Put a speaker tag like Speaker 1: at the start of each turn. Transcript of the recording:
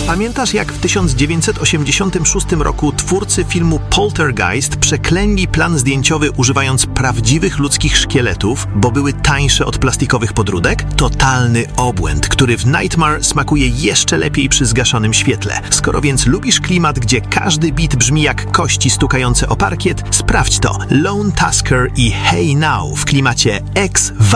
Speaker 1: Pamiętasz, jak w 1986 roku twórcy filmu Poltergeist przeklęli plan zdjęciowy używając prawdziwych ludzkich szkieletów, bo były tańsze od plastikowych podróbek? Totalny obłęd, który w Nightmare smakuje jeszcze lepiej przy zgaszonym świetle. Skoro więc lubisz klimat, gdzie każdy bit brzmi jak kości stukające o parkiet, sprawdź to. Lone Tusker i Hey Now w klimacie Ex